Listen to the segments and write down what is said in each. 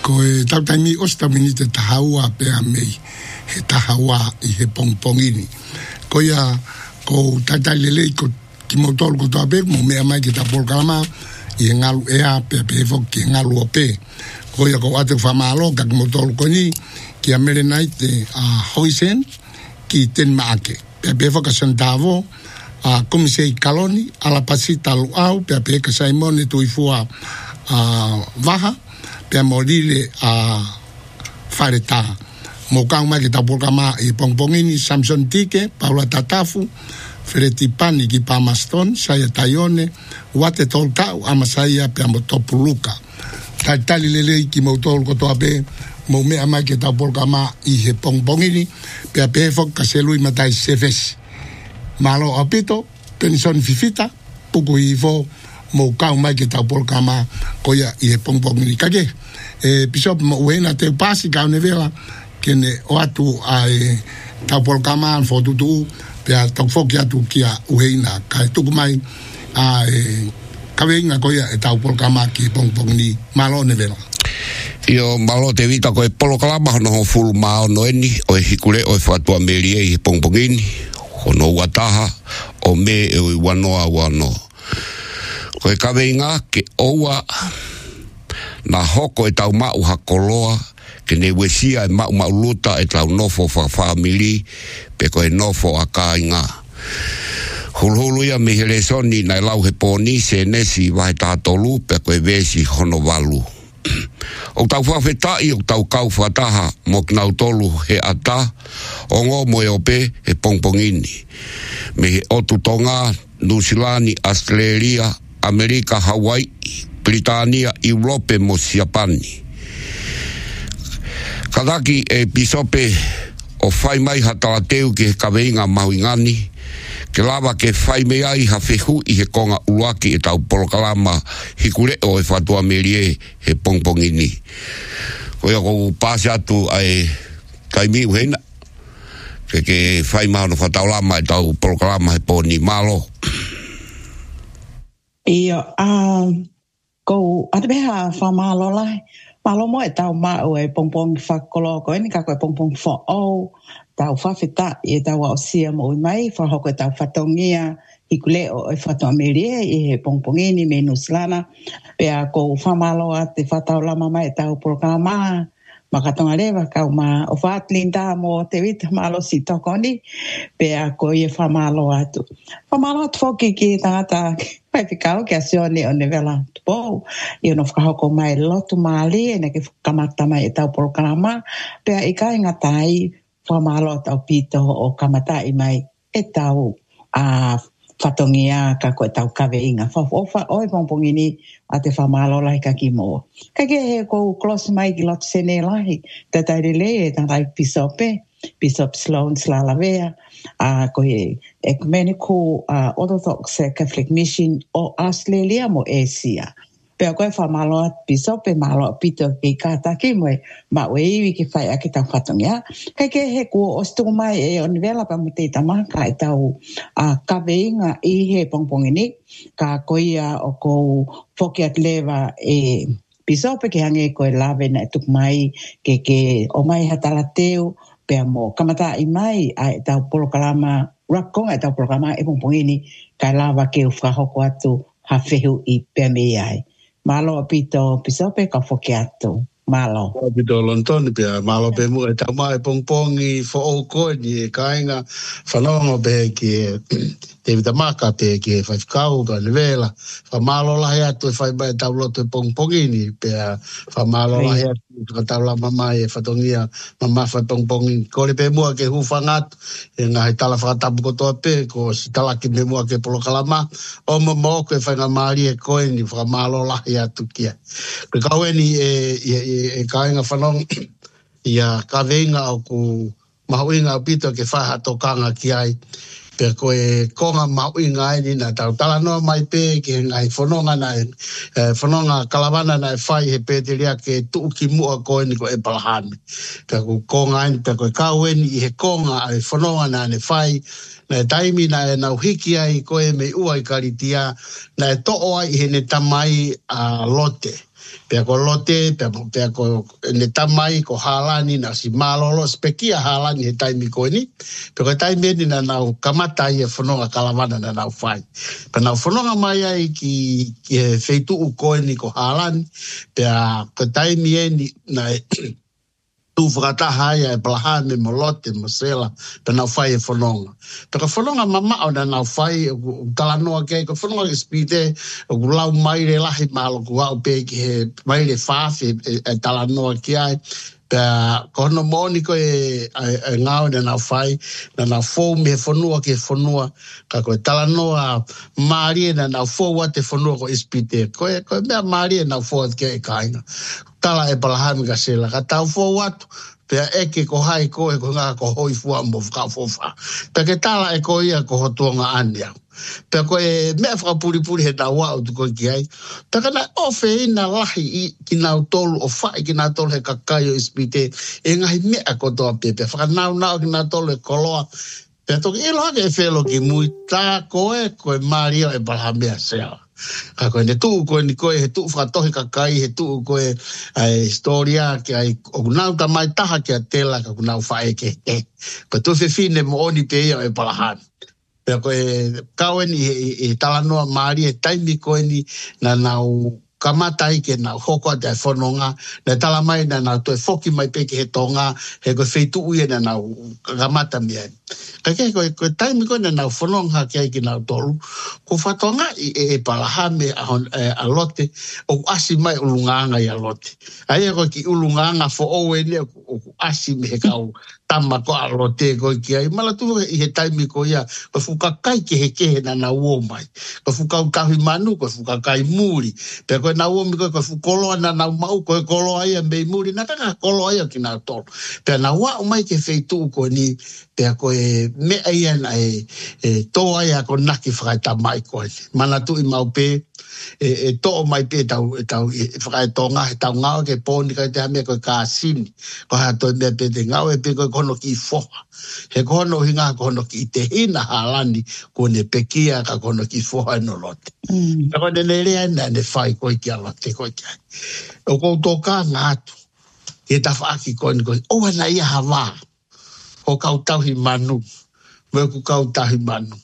ko e tautaimi ostamini te tahaua pe a mei he tahaua I he pongpongini ko ia ko tatalele ko ki motol ko tabe mo mea mai ki tapol kalama I ngalu ea pe fok ki ngalu ope ko ia ko ate whamalo ka ki motol ko ni ki a mere nai te hoisen ki ten maake pe fok a santavo a komisei kaloni ala pasita lu au pe ka saimone tu ifua vaha pe molile a fareta mo kama ki tapokama I pongpongini Samson Tike Paula Tatafu Freti Pani ki Pamaston saya Tayone wate tolka ama saya pe mo topuluka tali lele ki mo tol ko to abe mo me ama ki tapokama I he pongpongini pe fok kaselui matai seves malo apito pension fifita puku ifo mo kau mai ki tapol kama koia I he pongpongini kage bishop mo wena te pasi ka nevela kene o atu ai tapol kama fo tutu pe tok fok ya tu kia uheina ka tu mai ai kavenga koia tapol kama ki pongpongini malo nevela Io malo te vita ko polo kalama no full mao no eni o hikule o fatua melie I pongpongini ono wataha o me e wanoa wano ko e kawenga ke oua na hoko e tau mau hakoloa ke ne wesia e mau luta e tau nofo fa family pe ko e nofo a kainga hulhulu ia mihele soni na lau he poni se nesi vai tātolu pe ko e vesi hono walu o tau whawhetai o tau kau whataha mo kinau tolu he ata o ngō moe ope he pongpongini me he otu tonga Nusilani, Australia, Amerika, Hawaii, Britania, Europe mo Siapani kadaki e pisope o whai mai hatalateu ke he kaweinga mahuingani ke lava ke whai mei ai ha whehu I he konga uaki e tau polokalama hikure o e whatua merie he pongpongini. Ko ia kou pāse atu ai taimi uheina ke whai maha no whatau lama e tau polokalama he poni malo. Ia, kou atabeha whamalo lai malo mo e tau mao e pongpong whakolo ko eni kako e pongpong whao tau whawhita I tau au sia mo I mai whahoko e tau whatongia I kule o e whato amerie I he pongpongini me nuslana pea ko whamalo a te whatau lama mai e tau programa makatonga lewa kau ma o whaatlinda mo te wita malo si tokoni pea ko I e whamalo atu whoki ki tangata pai pikau ke asione o nevela tupo I ono whakahoko mai lotu maali e neke whakamata mai e tau programa pea I kai ngatai whamalo tau pito o kamata I mai e tau whatongia ka koe tau kaweinga. Oi pongpongini a te whamalo lai ka ki mo. Kake he kou close mai ki lotu sene lahi. Te tairele e tangai Bishop Sloan Slalavea, koe Ecumenical Orthodox Catholic Mission o Australia mo Asia. Pea koe whamalo at Bishop e malo pito ki kātaki mo e ma weiwi ki whai a ki tau whatongia. Kake he kua ostu mai e o nivela pa mo te tamaka e tau kaweinga I he pongpongini ka koia o kou whoki at lewa e Bishop ke hange koe lawe na e tuk mai ke o mai hatala teo pea mo kamata I mai a e tau polokalama rakonga e tau polokalama e pongpongini ka lawa ke whahoko atu ha whehu I pea mei ai. Malo apito pisope ka whoki atu. Malo. Apito lontoni pia malo pe mu e tau mai pongpongi fo o koe ni e kainga whanongo pe ki te vitamaka pe ki e whaifkau ka levela. Wha malo lahi atu e whai mai tau loto e pongpongi ni pia wha malo lahi atu ka tau la mamai e whatongia mamai whai pongpongi. Kore pe mua ke hufangatu e ngahi tala whakatapu kotoa pe ko si talaki me mua ke polokalama o mo ko e whainga maari e koe ni wha malo lahi atu kia. Ke kaueni e kainga whanong ia kaweinga o ku mahuinga o pito ke whaha tokanga ki ai pe koe konga mahuinga ai ni na tau tala noa mai pe ke ngai whanonga na whanonga kalawana na e whai he pēteria ke tuuki mua koe ni ko e palahane pe ku konga ai pe koe kaueni I he konga ai whanonga na ne whai na e taimi na e nau hiki ai koe me ua I karitia na e to'o ai he ne tamai a lote Pea ko lote, pea ko ne tamai ko halani na si malolo spekia halani he taimi ko ni. Pea ko taimi ni na nau kamata i e whanonga kalamana na nau whai. Pea nau whanonga mai ai ki feitu u koe ni ko halani. Pea ko taimi e ni na tu whakataha ia e palahane mo lote mo sela pe nau whai e whanonga. Pe ka whanonga mamao na nau whai o talanoa kei, ka whanonga ke spite o lau maire lahi malo ku au pe ki he maire whaafi e talanoa ki ai. Pe ko hono moni ko e ngau na nau whai, na nau whou me he whanua ke whanua, ka koe talanoa maari na nau whou ate whanua ko spite. Koe mea maari nau whou ate ke e kainga. Tala e palahami ka sela, ka tau fō watu, pea eke ko hai koe ko ngā ko hoi fua mo whaka fofa. Pea ke tala e ko ia ko hotuanga ane au. Pea ko e mea whakapuripuri he nā wau tu koe ki ai. Pea ka nai ofe ina lahi i ki nau tolu o whai ki nau tolu he kakai o ispite, e ngahi mea ko toa pepe. Whaka nau ki nau tolu e koloa. Pea toki ilo hake e whelo ki mui, tā koe maria e palahami a sea. Ka koe ne tuu koe ni koe he tuu whakatohi kakai, he tuu koe historia ki ai o kunau ta mai taha ki a tela ka kunau whae ke he. Koe tu whiwhine mo oni pe ia e palahani. Pea koe kauen i talanoa maari e taimi koe ni na nau kamatai ke nau hoko te ai whanonga, na tala mai na nau toi whoki mai peke he tonga, he koe wheitu uie na nau kamata mea. Kake koe taimi koe na nau whanonga ki ai ki nau tolu, ko whatonga e palahame a lote, o asi mai ulunganga i a lote. Aia koe ki ulunganga fo owe ne o asi me he kau tama ko a lote koe ki ai. Malatu i he taimi koe ia, koe whukakai ke he kehe na nau o mai. Koe whukau tahi manu, koe whukakai muri. Pea koe nau omi koe whukoloa na nau mau, koe koloa ia mei muri, na kaka koloa ia ki nau tolu. Pea nau wau mai ke wheitu koe ni, pea koe mea ia na toa ia ko naki whakaita mai koe. Manatu i mau pe, toa mai pe tau whakaitonga, he tau ngau ke pōni kai te hamea koe kāsini. Koe hea toi mea pe te ngau e pe koe kono ki whoha. He kono hinga kono ki te hina halani ko ne pekia ka kono ki whoha no lote. Pea koe ne rea na ne whai koe ki a lote koe ki ai. O kou tō kā ngātu, e ta whaaki koe ni koe, oa na ia hawa, o kau tauhi manu, me ku kau tahi manu.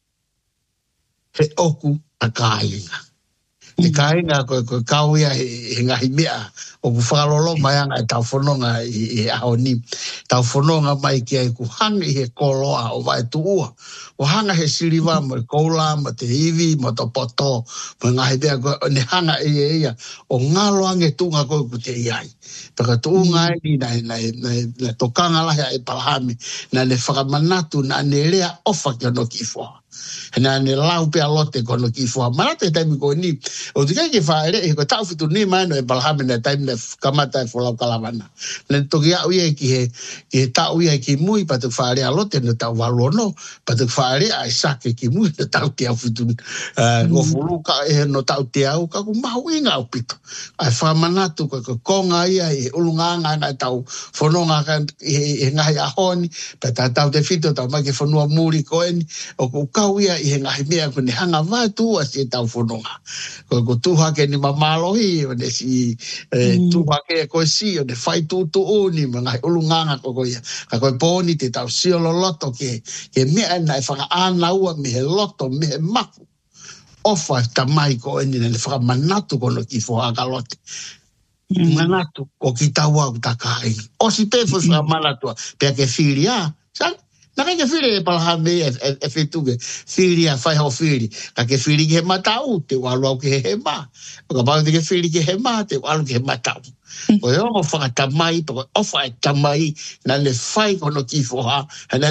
He oku a kāinga. He kāinga koe kau ia he ngahi mea, o ku whakalolo mai anga e tau whanonga i ahoni. Tau whanonga mai ki ai ku hangi he koloa o vai tu ua. O hanga he siriwa mo koula, mo te hivi, mo to poto, mo ngahi mea koe, ne hanga ia, o ngalo ange tunga koe ku te iai. Paka tuunga ai na tokanga lahi e palahami, na ne whakamanatu, na ne rea ofa ki ano ki fua. Na ne lau pe alote kono ki fua. Marata e taimi ko ni, o te kai ke whaere, e ko tau fitu ni maino e palahami na taimi na kamata e whalau kalamana. Na toki au ia ki he tau ia ki mui, patu whaere alote na tau walono, patu whaere ai sake ki mui, na tau te au fitu ngofuluka e no tau te au, ka ku mahu inga au pito. Ai whamanatu ko konga ia e ulunganga na tau whanonga he ngahi ahoni, pa tau te fito tau mai ke whanua muri koeni, o ku kau ia i he ngahi mea ko ne hanga vātua si e tau whanonga. Ko tuhake ni mamalohi, o ne si tuhake e koe si, o ne whai tūtu uni, ma ngahi ulunganga ko ia. Ka koe pōni te tau siolo loto ke mea na e whaka ānaua me he loto, me he maku. Ofa ta mai ko eni ne whaka manatu kono ki whoaka lote. Manatu ko ki taua ku takai. O si pefo whaka manatua, pea ke whiria, na kai ke whiri e palahame e whetuke, whiri a whai hau whiri, ka ke whiri ki he matau, te walu au ki he ma, o ka pau te ke whiri ki he ma, te walu ki he matau. O e ongo whaka tamai, pako ofa e tamai, na le whai kono ki whoha, hana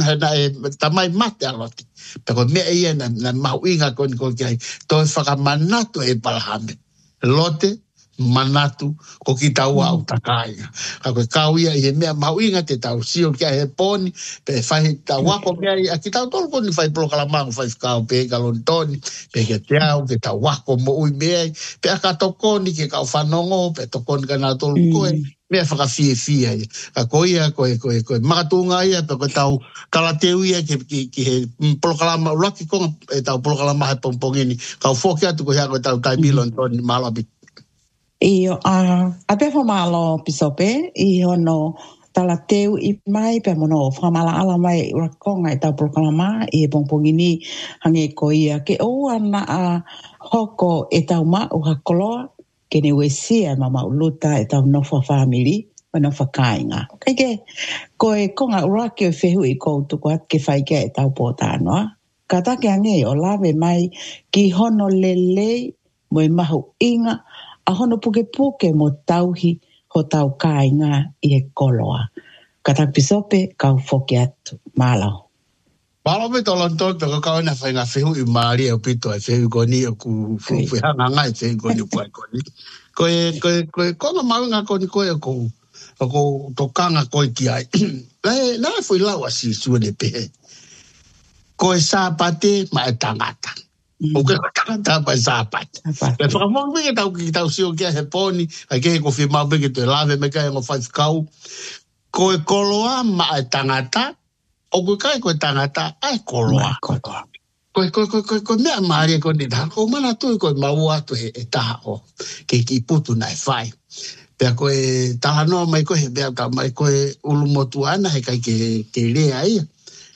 tamai mate alote. Pako mea ia na mahu inga koni ko ki ai, toi whaka manatu e palahame. Lote, manatu, ko ki taua au takainga. Ka koe kau ia i he mea mauinga te tau sio kia he poni, pe whai tau wako mea i a ki tau tolu koni whai polokalamangu, whai whakau pe kaloni pe ke te au, ke tau wako mo ui mea, pe a ka tokoni ke kau whanongo, pe tokoni ka nā tolu koe, mea whakawhie ia. Ka koe ia, koe makatunga ia, pe koe tau kalateu ia ki he polokalama, ulaki konga e tau polokalama he pompongini, kau whoki atu koe hea koe tau tai milon toni malabi. Io a pe famalo pisope I hono tala teu I mai pe mono famala ala mai rakonga I tau proklama I pongpongini hange ko ia ke o ana a hoko e tau ma o hakoloa ke ne wesia mama uluta e tau nofa family wana whakainga. Kaike, koe konga urake o whehu I kou tuku at ke whaike e tau pōtānoa. Ka take ange o lawe mai ki hono lelei mo I mahu inga a hono puke puke mo tauhi ho tau kāinga I e koloa. Ka tak pisope kau whoki atu. Mālau. Mālau me tolon tonto ko kau na whainga whehu I maari o pito e whehu koni o ku whehanga ngai whehu koni o puai koni. Koe konga maunga koni koe o kou ko tokanga koe ki ai. Nā fui lau asi suene pehe. Koe sāpate ma e tangata. O ke tangata ma e sāpate. Pe whakamong peke tau ki tau sio kia he poni, ai ke he ko whi mau peke te lawe me kai ngo whaifkau. Koe koloa ma e tangata, o koe kai koe tangata, ai koloa. Koe mea maari e koe ni taha, ko mana tui koe mau atu he taha o, ke ki putu nai whai. Pea koe taha noa mai koe he bea ka mai koe ulumotu ana he kai ke rea ia.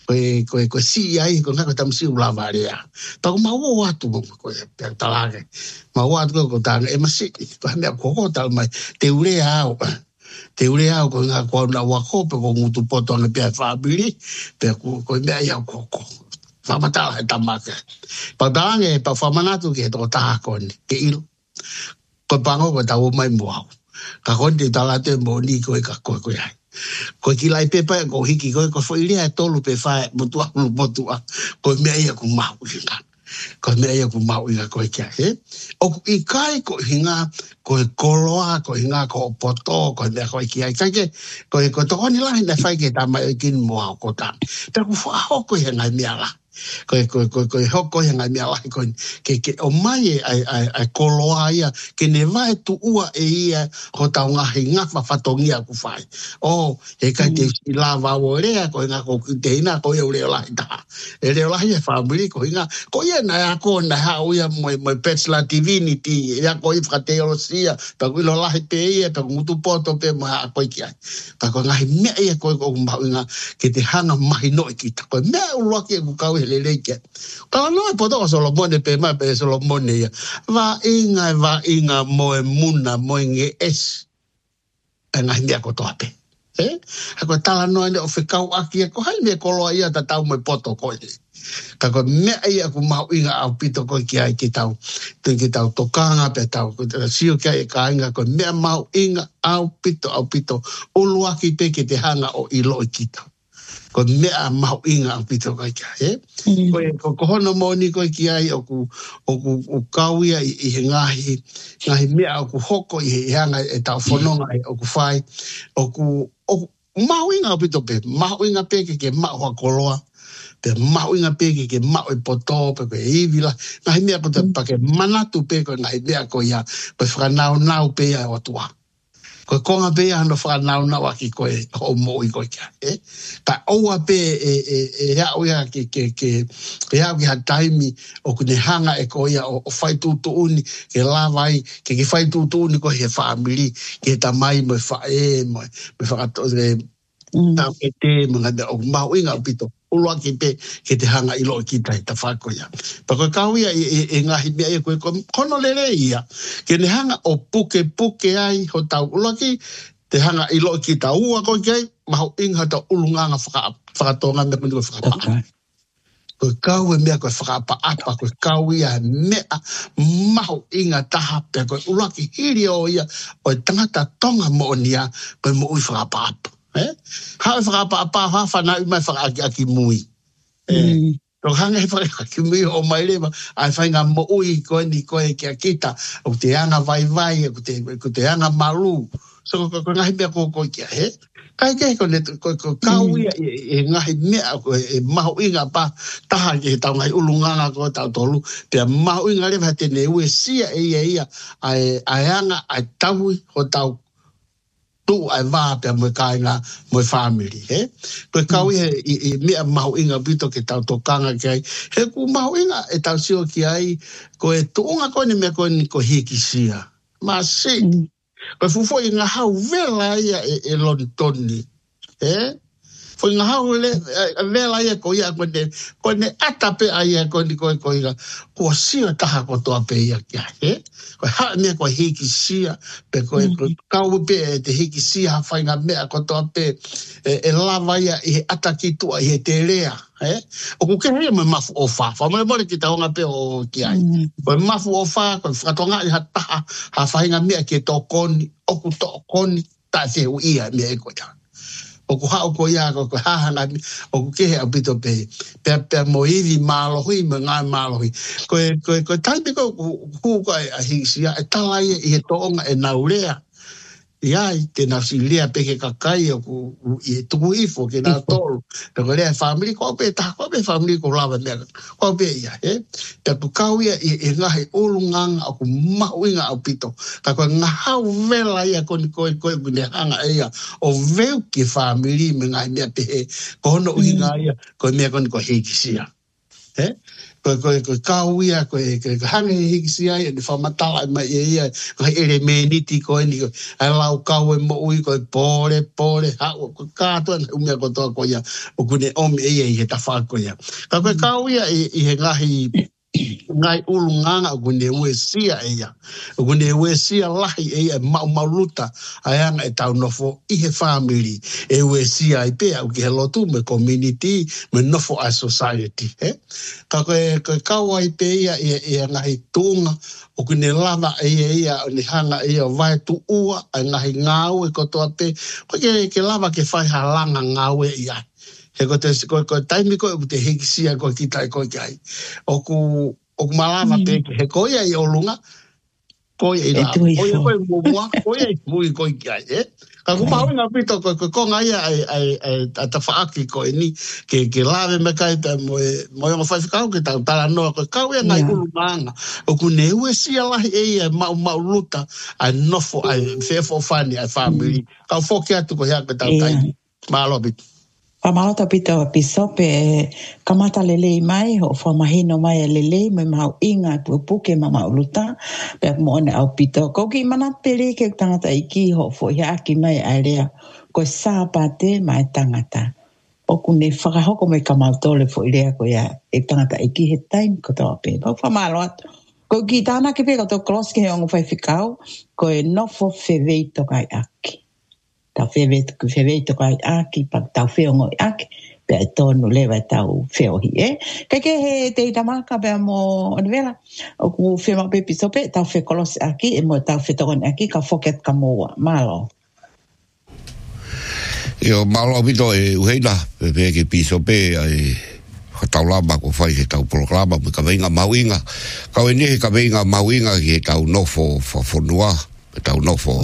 Koe si ai, koe ngako tamu si ulawa rea. Pea ko mau atu mo koe pea talake. Mau atu koe tanga e masi, koe mea koko tal mai, te urea au. Te urea au koe ngako na wako, pea ko ngutu poto anga pea whabiri, pea koe mea iau koko. Whamatala he tamake. Pea talange, pea whamanatu ke he toko taha kone, ke ilo. Koe pango koe tau mai muau. Ka konti talate mo ni koe ka koe ai. Koe ki lai pepa ko hiki koe ko whairea e tolu pe whae motua. Koe mea ia ku mau inga. Koe mea ia ku mau inga koe kia he. O I kai ko hinga koe koloa, ko hinga ko poto, koe mea koe kia. Kaike koe tokoni lahi na whaike tama e kin moa o kota. Pea ku whaho koe hengai mea la. Koe hoko he ngai mea lahi koe ke o mai ai koloa ia ke ne vai tu ua e ia ho tau ngahi ngafa whatongia ku whai. He kai te lava o rea koe ngā ko te ina koe o reo lahi taha. E reo lahi e whamiri koe ngā koe ia nai ako nai hao ia moi Bachelor Divinity ia koe whateolosia pa koe ilo lahi pe ia pa ngutu poto pe mo haa koe ki ai. Pa koe ngahi mea ia koe koe kumau inga ke te hanga mahi noi ki ta koe mea uruaki e kukau he leleke. Kala noe poto o Solomone pe mai pe Solomone ia. Va inga moe muna moe nge es. E ngahi mea kotoa pe. Hako tala noe ne o whikau aki e ko hai mea koloa ia ta tau moe poto koe. Kako mea ia ku mau inga au pito koe ki ai ki tau. Tui ki tau tokanga pe tau. Sio kia e ka inga koe mea mau inga au pito. Uluaki pe ki te hanga o ilo i ki tau. Ko mea mau inga ang pito kai kia, Ko hono moni koe ki ai o ku kauia I he ngahi mea o ku hoko I he hanga e tau whanonga o ku whai. O ku mau inga ang pito pe, mau inga pe ke mau hakoloa. Pe mau inga pe ke mau e poto, pe koe ivila. Ngahi mea poto pa ke manatu pe koe ngahi mea koe ia, koe whanau pe ia o tua. Koe konga pe ano whanau aki koe o moi koe kia. Ta oua pe e hao ia ke hao ki ha taimi o kune hanga e koe ia o whaitutu uni ke lawai ke whaitutu uni koe he whaamiri ke ta mai mo whae mo whakatore tau e te mga o mau inga o pito. Ulua ki pe ke te hanga ilo ki tai ta whako ia. Pa koe kauia e ngahi mea ia koe kono lere ia. Ke ne hanga o puke ai ho tau ulua ki te hanga ilo ki ta ua koe ki ai maho inga ta ulunganga whakatonga mea koe whakapaa. Koe kau e mea koe whakaapa koe kauia mea maho inga taha pe koe ulua ki hiri o ia o tangata tonga mo nia koe mo ui whakaapa. Hau whakapapa hawhana umai whakaaki mui. Tō hanga he whakaaki mui o mai lewa, ai whainga mo ui koe ni koe kia kita, o te anga vai, o te anga malu. So ko ngahi mea koe kia he. Kai kei ko kauia e ngahi mea e maho inga pa taha ki he tau ngai ulunganga ko tau tolu. Pea maho inga lewa te ne ue sia e ia ai anga ai taui ho tau tu ai va pe mo kainga mo family ko kau e mea mau inga bito ke tau tokanga kai he ku mau inga e tau sio ki ai ko e tuunga ko ni me ko ni ko hiki sia Masi. Koe fufo i ngā hau vela ia e lontoni. Foi ngā hau vela ia ko ia ko ne atape ia ko ia ko sia taha ko toa pe ia kia. Ko haa mea ko hiki sia, pe ko kau pe te hiki sia hawhai ngā mea ko toa pe e lava ia i he ataki tua, i he te rea. O ku ke hea me mafu o wha, whamare ki taonga pe o ki ai. Ko mafu o wha, ko whakatonga i ha taha, hawhai ngā mea ki tō koni, oku tō koni, tā se u ia mea e ko ia. O ku hao ko ia, ko hahanga, o ku kehe au pito pe mo iri mālohi, me ngai mālohi. Ko taimi ko ko a hingsia, e tala ia i he toonga e naurea. Ia i te nasi lea peke kakai o i tuku ifo ke nā tolu. Te ko lea family, ko pe taha, ko pe family ko lava mea. Ko pe ia, te tu kau ia i ngahi ulunganga o ku mahuinga au pito. Ka koe ngahau vela ia koe kune hanga ia o veu ki family me ngai mea pehe. Ko hono uhinga ia, koe mea kone ko hikisia. Koe kau ia, koe hange hikisia ia, ni whamatala mai ia, koe ere meniti koe ni, ai lau kau e mo ui, koe pore, hao, koe kātua, umea kotoa koe ia, o kune ome ia i he tawhako ia. Ka koe kau ia i he ngai ulunganga o kune ue sia ia, o kune ue sia lahi ia, mau luta, ai anga e tau nofo i he family, e ue sia i pea, o ki he lotu me community, me nofo a society, Ka koe kau ai pe ia ngahi tunga, o kune lava ia, o ni hanga ia, o vai tu ua, ai ngahi ngau e kotoa pe, koe ke lava ke whai halanga ngau e ia. He ko taimi koe te hikisia koe kitai koe kai. O ku malama pe, he koe ia i olunga, koe i la, koe koe mua, koe i mui koe kai, Ka kumau ngā pito koe konga ia a tawhaaki koe ni, ke lawe me kai pe mo yonga whaiwhikau ke tau tala noa koe kau ia ngai ulunganga. O ku ne ue sia lahi ia mau luta, ai nofo, ai whewho whani, ai whamiri. Kau whoki atu ko hea ke tau taimi. Mahalo pito. Pamalota pito pisope e kamata lelei mai ho whamahino mai lelei mai mau inga puke mama uluta pe mo one au pito ko ki mana pere ke tangata iki ho fo yaki mai area ko sapate mai tangata o kune whakahoko me kamautole fo irea ko ya e tangata iki he time ko to pe pa pamalot ko ki tana ke pe ko to cross ke on fai fikau ko e nofo feveito kai aki tau whewei kai aki, pa tau whiongo aki, pe tonu lewa tau whiohi, Kake he te itamaka pe mo onivela, o ku whima pe pisope, tau whekolos aki, e mo tau whetokon aki, ka whoket ka moa, malo. Io malo pito e uheina, pe ke pisope, tau lama ko whai he tau poloklama, me ka veinga mauinga, ka wene he ka veinga mauinga ki he tau nofo whafonua, tau nofo...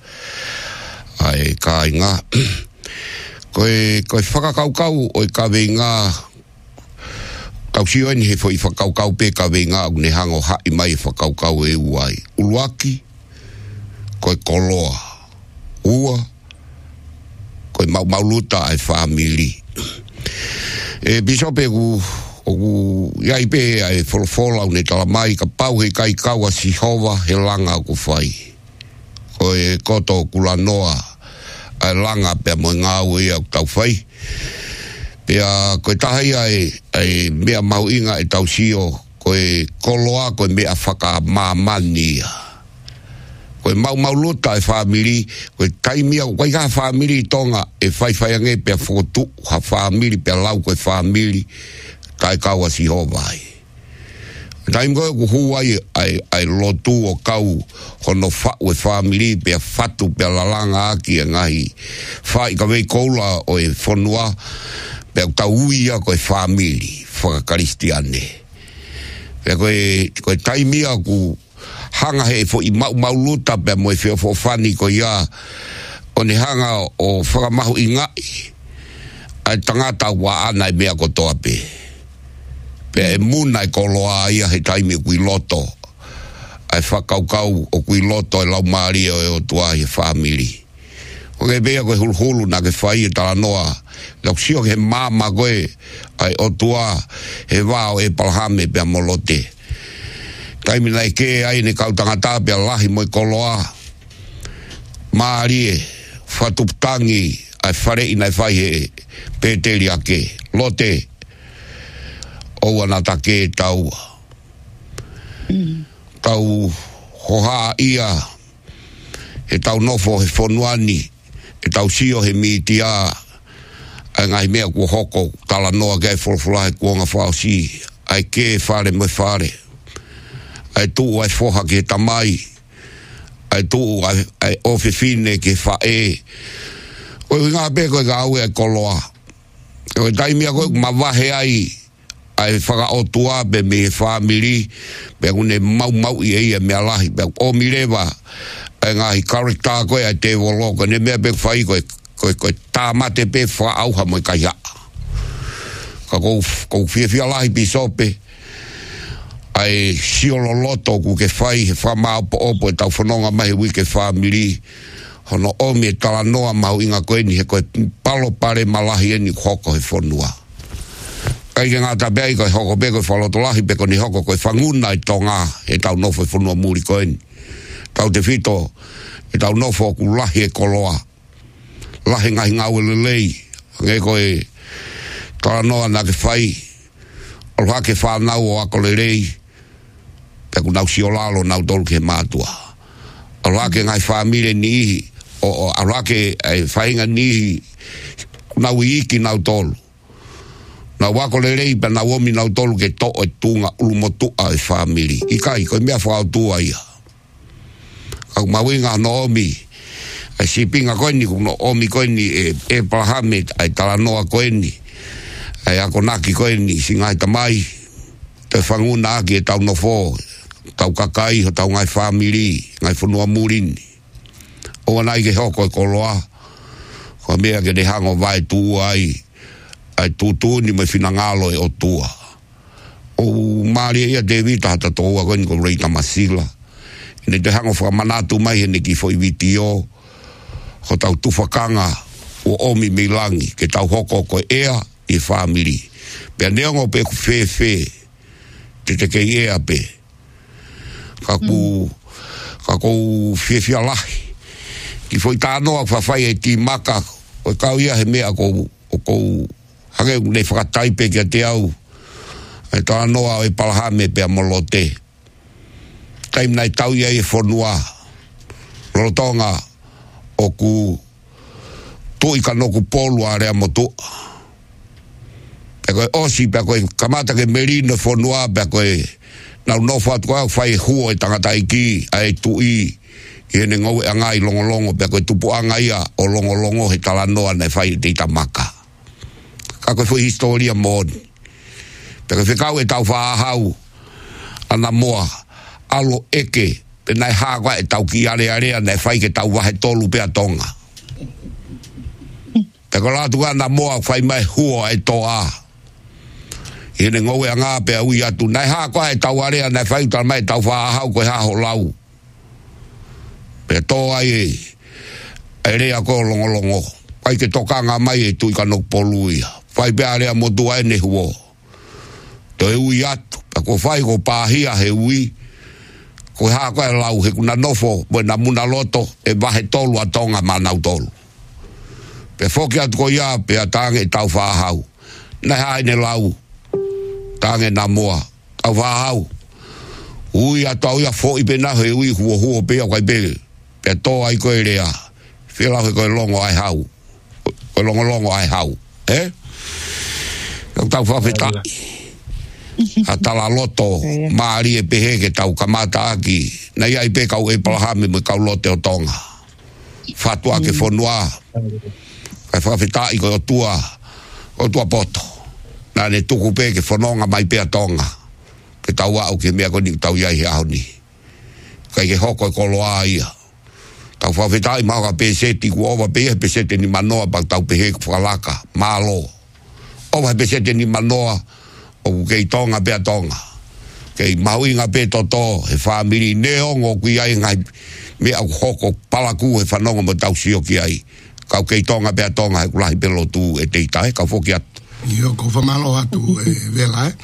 ai ka inga koe whakakaukau o ka veinga tau sioni he foi whakaukau pe ka veinga o ne hango hai mai whakaukau e uai uluaki koe koloa ua koe mauluta ai family e bisope o iai pe ai wholofola o ne talamai ka pau he kai kaua si hova he langa ku whai koe koto kula noa ai langa pe mo ngau ia tau whai pea koe tahai ai mea mauinga e tau sio koe koloa koe mea whaka mamania koe mauluta e family koe taimia koe ka family tonga e whaiange pea whotu ha family pea lau koe family kai kaua si hovai Taim koe ku huai ai lotu o kau hono whau e family pe fatu pe lalanga aki e ngahi whai ka wei koula o e whanua pe tau uia koe family whakakaristiane pe koe taimia ku hanga he fo i mauluta pe mo e whio whani ko ia o ne hanga o whakamahu i ngai ai tangata wa ana i mea kotoa pe pe muna e koloa ia he taimi kui loto ai whakaukau o kui loto e lau maria e o tua he family o ke bea koe hulhulu na ke whai e tala noa lau sio ke mama koe ai o tua he wao e palhame pe amolote Taimina e ke ai ne kautangata pia lahi mo koloa. Maari e whatuptangi ai whare ina e whai he pēteri ake. Lote o anata ke tau. Tau hoha ia he tau nofo he whonuani he tau sio he mitia ai ngai mea kua hoko tala noa gai wholwhulahe kuonga whausi ai ke whare mo whare ai tuu ai whoha ke tamai ai tuu ai ofe fine ke whae o ngā peko e ka au e koloa o taimia koe mawahe ai ai whaka o tua be me family be une mau i eia mea lahi be o mirewa ai ngahi karekta koe ai te woloko ne mea be whai koe tā mate pe wha auha mo i ka ia ka kou fia lahi pisope ai siolo loto ku ke whai he wha maa opo e tau whanonga mahi wi ke family hono omi e tala noa mau inga koe ni he koe palo pare malahi eni hoko he whanua kai ke ngata bei koe hoko be koe whaloto lahi be koe ni hoko koe whanguna i tonga e tau nofo e whanua muri koe ni tau te whito e tau nofo ku lahi e koloa lahi ngahi ngau lelei nge koe tala noa na ke whai o hake whanau o ako lerei pe ku nau siolalo nau tolu ke mātua o hake ngai whamire ni ihi o hake whainga ni ihi nau iki nau tolu na wako le rei pa na womi na tolu ke to e tunga ulumotu a e family i kai ko mea whao tua ia au mawinga no omi e sipinga koe ni kuno omi koe ni e palahame ai talanoa koe ni ai ako naki koe ni singai tamai te whanguna aki e tau nofo tau kakai ho tau ngai family ngai whanua murini o anai ke hoko e koloa ko mea ke de hango vai tua ai ai tutu ni me fina ngalo e o tua o Maria ia David hata toa koe ni ko reita masila ine te hango whamanatu mai hene ki foi vitio ho tau tufakanga o omi milangi ke tau hoko ko ea i family pe neongo pe ku fe te ke ea pe kaku fe lahi ki foi tanoa whawhai e ti maka o kau ia he mea ko hake ne whakataipe kia te au e tā noa e palahame pe a molote taim nai tau ia e whanua lorotonga o ku tui ka noku polu a rea motu pe koe osi pe koe kamata ke merino whanua pe koe nau nofa atu au whai huo e tangata iki a e tui i hene ngau e angai longolongo pe koe tupu angai a o longolongo he tala noa nei whai te itamaka kako foi historia mod pero ficau e tau whaahau ana moa alo eke pe nai hawa e tau ki area nei whai ke tau wahe tolu pe atonga pero latu ana moa whai mai huo e toa i hene ngau e anga pe au i atu nai hawa e tau area nei whai tal mai tau whaahau koe haho lau pe toa e rea ko longolongo kai ke tokanga mai e tui kanok poluia fai pe area motua e ne huo to e ui atu ko fai ko pahia he ui ko ha ko lau he kuna nofo buena muna loto e bahe tolu atonga manau tolu pe foki atu ko ia pe atange tau whahau na hai ne lau tange na moa tau whahau ui atu au ia fo i pe na he ui huo pe au kai pe to ai ko e rea whila he ko e longo ai hau ko longo ai hau tau whawheta a tala loto maari e pehe ke tau kamata aki na ia i pe kau e palahame me kau lote o tonga whatua ke whanua kai whawheta i ko o tua poto na ne tuku pe ke whanonga mai pe a tonga ke tau au ke mea koni tau iai he ahoni kai ke hoko e koloa ia tau whawheta i maha pe seti ku ova pe seti ni manoa bang tau pehe ku whalaka malo ova pe seti ni manoa o kei tonga pe tonga kei mauinga pe toto he family neongo ki ai ngai me au hoko palaku he whanonga mo tau sio ki ai kau kei tonga pe tonga he kulahi pelo tu e teitai kau foki atu Io ko whamalo atu vela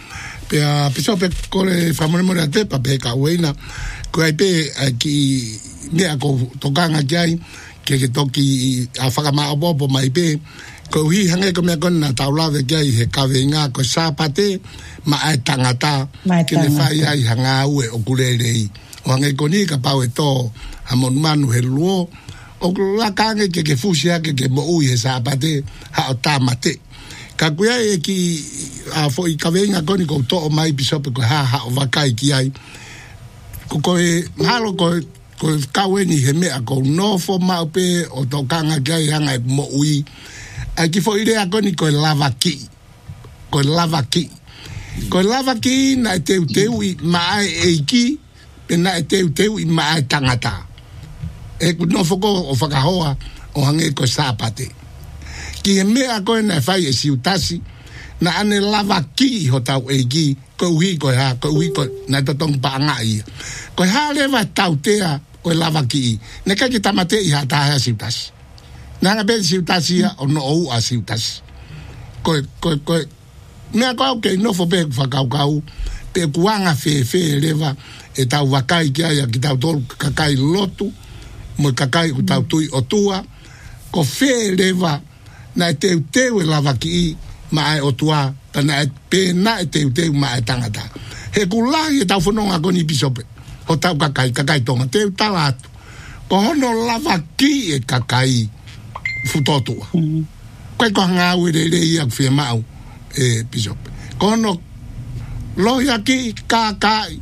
Pea pisope kore whamone mora te pa pe ka uena. Ko ai pe ki mea ko tokanga kiai ke toki a whakama opopo mai pe. Ko hi hange ko mea kona taulawe kiai he kawe ngā ko sāpate ma ai tangata ke le whai ai hanga ue o kurerei. O hange ko ni ka pau e tō a manu he luo. O la kange ke fusi ake ke mo ui he sāpate ha o tāmate. Ka kuia e ki a fo i kawenga koni ko to o mai bisope ko ha o wakai ki ai. Ko e malo ko kaweni he mea ko no fo maupe o to kanga ki ai hanga e mo ui. A ki fo ire a koni ko lava ki. Ko lava ki. Ko lava ki na te i mai e ki pe na te i mai tangata. E ku no fo ko o whakahoa o hange ko sāpate. Ki he mea koe na whai e siutasi, na ane lava ki ho tau e ki, ko uhi koe ha, ko uhi koe na totong paanga ia. Koe ha lewa tau tea o lava ki, ne kaki tamate i ha taha siutasi. Na hanga pēti siutasi ia o no ou a siutasi. Koe, mea koe au kei nofo pēku whakaukau, pe kuanga whee lewa e tau wakai ki aia ki tau tolu kakai lotu, mo kakai ku tau tui o tua, ko whee lewa na e teu lava ki ma ai o tua, na e pēna e teu ma ai tangata. He kulahi e tau whanonga koni bisope, o tau kakai tonga, teu talatu. Ko hono lava ki e kakai futotua. Koe ko hanga au e re ia kwhia mau e bisope. Ko hono lohia ki kakai,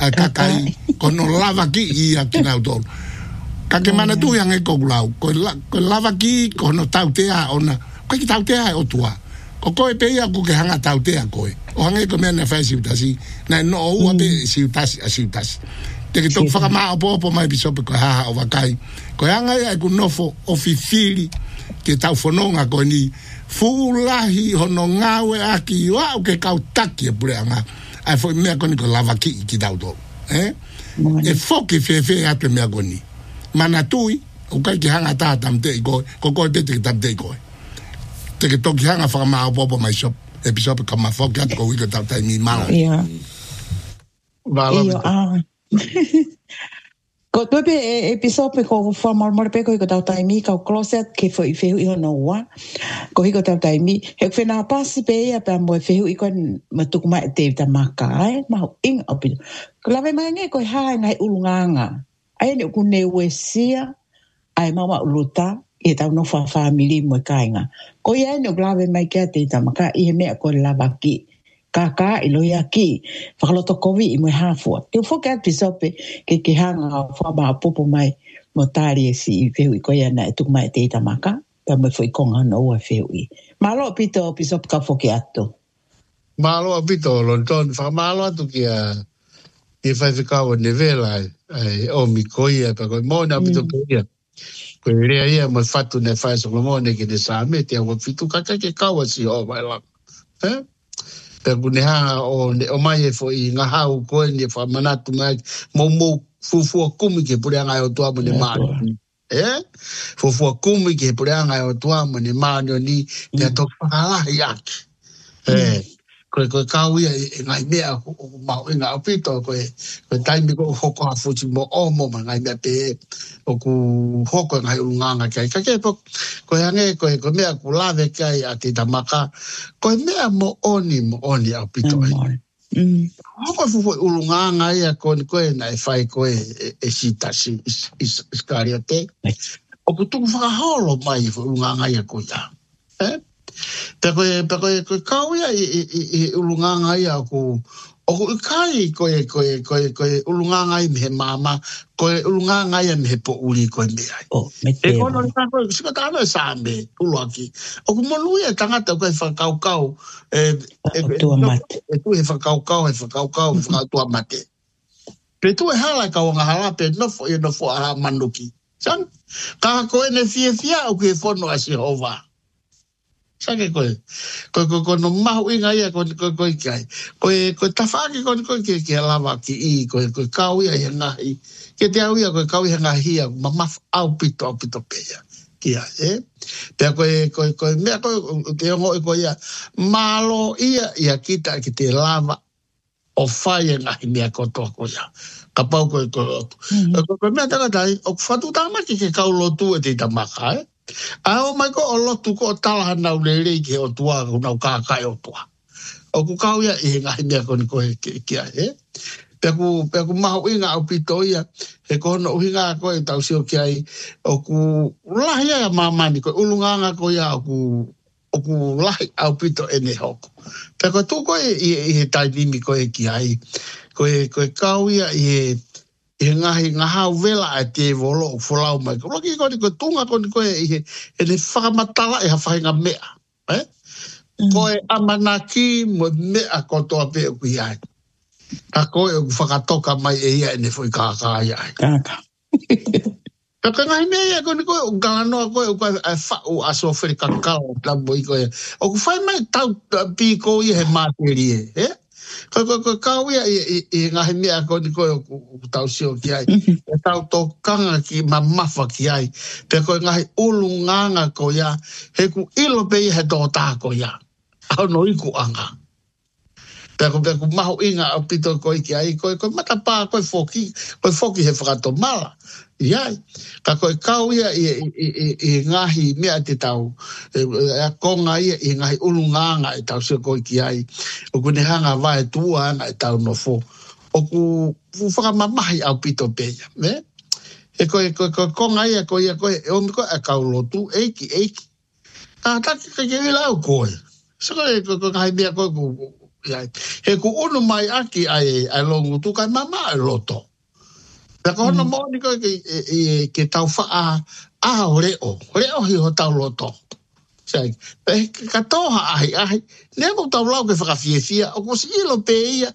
ko hono lava ki ia ki nau tolu. Ka ke mana tu yang e kogulau. Ko lava ki, ko no tautea ona. Ko ki tautea e o tua. Ko koe pe ia ku ke hanga tautea koe. O hange ko mea na whai siutasi. Na no o ua pe siutasi a siutasi. Te ke tok whakamaa opo mai bisope ko haha o wakai. Ko hanga ia e ku nofo o fifiri ke tau whanonga ko ni fulahi hono ngawe aki wau ke kau taki e pure anga. Ai fo mea koni ko lava ki tau tolu. E foki whewhe atu mea koni. Mana tui, o kai ki hanga tā tamtei koe, ko koe pete ki tamtei koe. Te ke toki hanga whakamā opopo mai shop, episope ka mawhoki atu ko wika tau tai mi mala. Ia. Ko tuepe episope ko whamarmore pe ko hiko tau tai mi, kau closet ke fo i whehu i hono ua, ko hiko tau tai mi, he whenā pasi pe ia pe mo e whehu i koe matukuma e te vita maka, mahu inga opido. Ko lawe mai nge koe hae ngai ulunganga. Ai ne ku ne wesia ai mama uluta e tau no fa family mo kainga ko ia ne glave mai ke te tamaka i me ko lava ki kaka i lo ya ki fa lo to kovi i mo hafu te fo ke episope ke hanga fa ba popo mai mo tari si i ko ia na tu mai te tamaka pa mo foi konga no wa fei malo pito episope ka fo ke ato malo pito lonton fa malo tu kia e fai ficava nevela o mi coia pa ko mona pito coia ko rea ia mo fatu ne fai so mona ke de same te o fitu ka ke kawa si o vai la pe kuneha o mai fo i nga hau ko ni fa manatu mai mo fufu kumi ke pure nga o tua mo ne ma fufu kumi ke pure nga o tua mo ne ma ni te to fala yaki ko kawi ngai mea ma nga opito ko taimi ko hoko afuti mo mo ngai mea pe o ku hoko ngai unganga kai ka ke ko hange ko mea ku lave kai ati tamaka ko mea mo oni opito hoko fu unganga ia ko na fai ko e sita si iskariate o ku tu fa holo mai unganga ia ko ya Pero kauia i ulunganga ia ko o kai ko ulunganga i me mama ko ulunganga ia me po uli ko me ai e ko no ko sika tana sambe ulaki o ko molu ia tangata ko fa kau tu mate tu fa kau fa tu mate pe tu hala ka nga hala pe no fo a manuki san ka ko ne fia o ke fono a Jehova Sake ko no mahu inga ia ko kai. Ko tafaki ko ke lava ki I ko kau ia ngahi. Ke te au ia ko kau ia ngahi ia maf au pito peia. Kia Pe ko mea ko te ngo ko ia malo ia kita ki te lava o whae ngahi mea kotoa ko ia. Ka pau koe lotu. Koe mea takatai, o whatu tāmaki ke kau lotu e te tamaka, A o mai ko o lotu ko o talaha nau leirei ke o tua ko nau kākai o tua. O ku kau ia i ngahi mea koni koe kia, Pea ku maho inga au pito ia, he kono uhinga koe tau sio kia i, o ku lahi ia mamani koe, ulunganga koe ia o ku lahi au pito ene hoko. Pea koe tu koe i he tainimi koe kia i, koe kau ia i he ngahau vela a te volo o wholau mai. Roki koe tunga koe i he ene whakamatala e ha whainga mea, Koe amanaki mo mea kotoa pe o kui ai. Ka koe o whakatoka mai e ia ene fwoi kākāia ai. Kāka. Ka ngai mea ia koe o galanoa koe o koe a whau aso wheri kakao tambo i koe. O ku whai mai tau piko i he māteri Koe kau ia i ngahi mea koe o tau sio ki ai. E tau tō kanga ki mamafa ki ai. Pe koe ngahi ulu nganga ko ia. He ku ilo pe i he tō tā ko ia. Au no iku anga. Pe ku maho inga au pito koe ki ai. Koe matapā koe foki he whakato mala. Iai. Ka koe kau ia i ngahi mea te tau. E konga ia i ngahi ulu nganga e tau sio koe ki ai. O kune hanga vai tua anga e tau no fo. O ku whakamamahi au pito peia. E koe konga ia koe e omi koe a kau lotu eiki. Ka taki ka ke ila au koe. So koe ngahi mea koe he ku unu mai aki ai longu tu kai mama e loto. Pea kohono mōni koe ke tau wha a o reo. Reo hi ho tau loto. Pe ka toha ahi. Nea mo tau lau ke whakawhiewhia. O ko si ilo pe ia.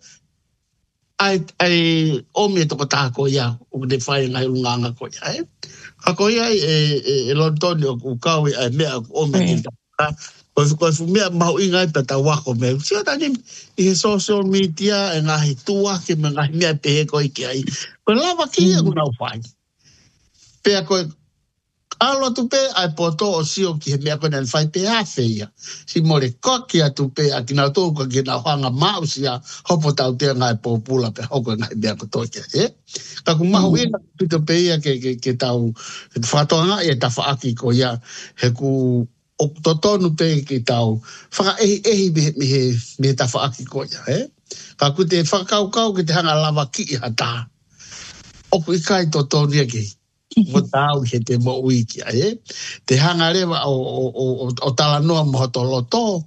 Ai omi e toko tāko ia. O te whai ngai unganga ko ia. Ka ko ia e lontoni o kukau ai mea omi e tāka. Koe fumea mahu inga e pata wako me. Sia tani i he social media e ngahi tua ke me ngahi mea pehe koe ki ai. Koe lava ki e kuna whai. Pea koe alo tu pe ai poto o sio ki he mea koe nan whai pe hafe ia. Si more koki atu pe a kina tōka ki na whanga mausi a hopo tau tea ngai pōpula pe hoko ngai mea ko tokia. Ka ku mahu inga pito pe ia ke tau whatoanga e ta whaaki ko ia he ku o totonu pe ki tau whaka ehi me ta whaaki ko ia, Ka ku te whakau ki te hanga lava ki i hata. O ku i kai totonu ia ki. Mo tau he te mo uiki, Te hanga rewa o talanoa mo hoto loto.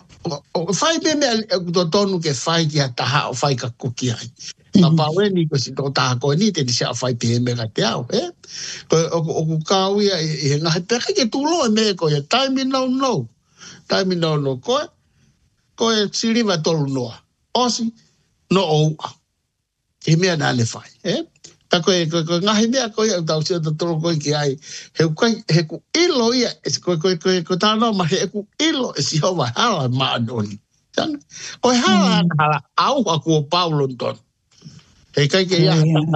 O whai me totonu ke whai ki hata o whai ka kuki ai. Ka paweni ko si tō taha koe ni te ni sea whai pehe mega te au, O ku kau ia i he ngahi peka ke tūlo e me koe, taimi no. Taimi no koe. Koe siriwa tolu noa. Osi, no oua. He mea nane whai, Ka koe ngahi mea koe au tau sia tolo koe ki ai. He ku ilo ia, koe tāna ma he ku ilo e si hawa hala maanoni. Koe hala au haku o Paulonton. Hei kai ke ia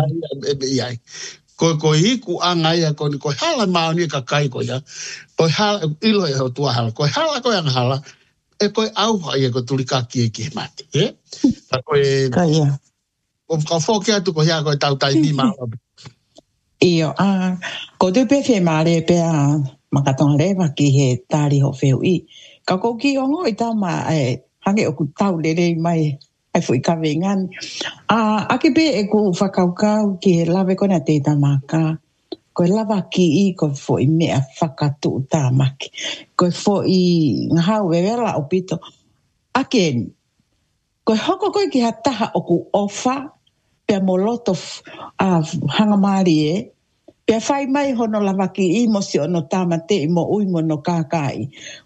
iai. Ko hiku anga ia ko hala maoni ka kai ko ia. Ko hala ilo e ho tua hala. Ko hala ko anga hala. E ko au ia ko tulika ki mate. Ko Kaia. O ka foki atu ko ia ko tau tai ni ma. Iyo, ko te pefe mare pe a makatonga rewa ki he tari ho feu i. Ka ko ki ongo i tau ma hange o ku tau lere mai ai fui ka vengan. Ake pe e ku whakaukau ki he lawe kona te tamaka. Koe lava ki i koe fo i mea whakatu tamaki. Koe fo i ngahau e wera o pito. Ake, koe hoko koe ki ha taha o ku ofa pia moloto hanga maari pia whai mai hono lava ki i mo si ono tamate i mo ui mo no kākai.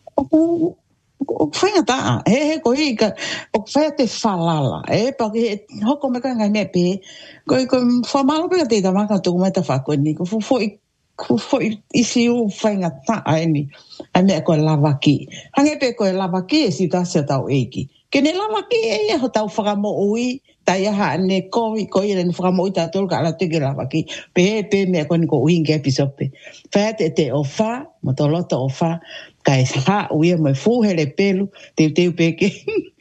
O whainga taa, he ko i ka, o whaia te whalala, pa ke hoko me kai ngai mea pe, ko whamalo pe ka te tamaka tuku mai ta whakoni, ko fo i isi u whainga taa ni, ai mea koe lava ki. Hange pe koe lava ki e si tasia tau eiki. Ke ne lava ki e ho tau whakamo ui, tai aha ne ko i rene whakamo ui tātoro ka ala teke lava ki, pe mea koe ni ko uhingi episope. Whaia te o wha, mo to loto o wha, kai ha uia mai fuhere pelu te peke